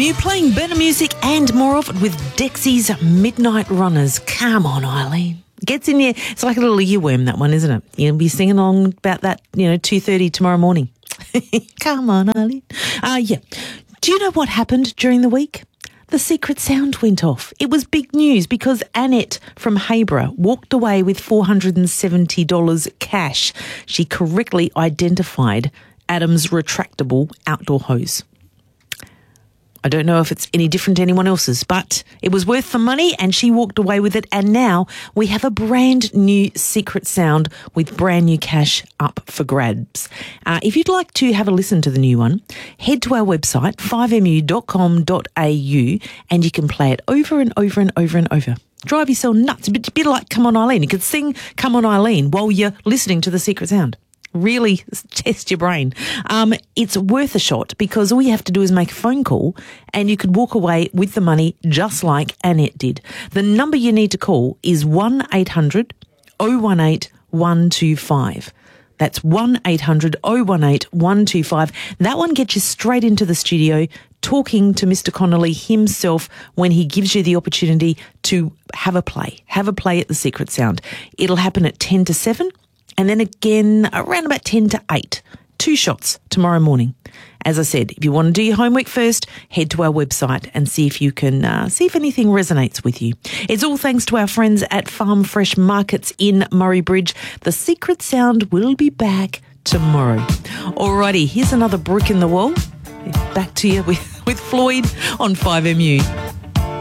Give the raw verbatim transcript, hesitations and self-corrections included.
You playing better music and more of it with Dexy's Midnight Runners. Come on, Eileen. Gets in you. It's like a little earworm, that one, isn't it? You'll be singing along about that, you know, two thirty tomorrow morning. Come on, Eileen. Uh, yeah. Do you know what happened during the week? The secret sound went off. It was big news because Annette from Hayborough walked away with four hundred seventy dollars cash. She correctly identified Adam's retractable outdoor hose. I don't know if it's any different to anyone else's, but it was worth the money and she walked away with it. And now we have a brand new secret sound with brand new cash up for grabs. Uh, if you'd like to have a listen to the new one, head to our website, five m u dot com dot a u, and you can play it over and over and over and over. Drive yourself nuts. A bit, a bit like Come On Eileen. You could sing Come On Eileen while you're listening to the secret sound. Really test your brain. Um, it's worth a shot because all you have to do is make a phone call and you could walk away with the money just like Annette did. The number you need to call is one eight hundred oh one eight one two five. That's one eight hundred oh one eight one two five. That one gets you straight into the studio talking to Mister Connolly himself when he gives you the opportunity to have a play. Have a play at the Secret Sound. It'll happen at ten to seven. And then again, around about ten to eight. Two shots tomorrow morning. As I said, if you want to do your homework first, head to our website and see if you can, uh, see if anything resonates with you. It's all thanks to our friends at Farm Fresh Markets in Murray Bridge. The Secret Sound will be back tomorrow. Alrighty, here's another brick in the wall. Back to you with, with Floyd on five M U.